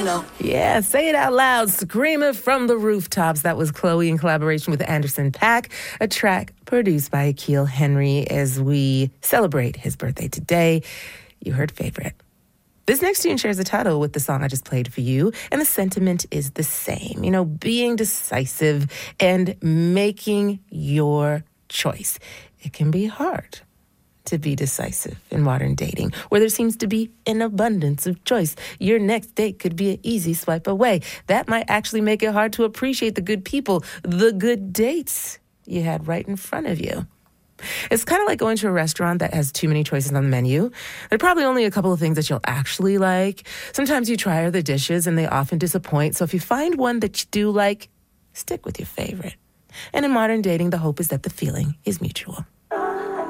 Yeah, say it out loud. Scream it from the rooftops. That was Chloe in collaboration with Anderson .Paak, a track produced by Akil Henry as we celebrate his birthday today. You heard Favorite. This next tune shares a title with the song I just played for you, and the sentiment is the same. You know, being decisive and making your choice. It can be hard to be decisive in modern dating, where there seems to be an abundance of choice. Your next date could be an easy swipe away. That might actually make it hard to appreciate the good people, the good dates you had right in front of you. It's kind of like going to a restaurant that has too many choices on the menu. There are probably only a couple of things that you'll actually like. Sometimes you try other dishes and they often disappoint. So if you find one that you do like, stick with your favorite. And in modern dating, the hope is that the feeling is mutual.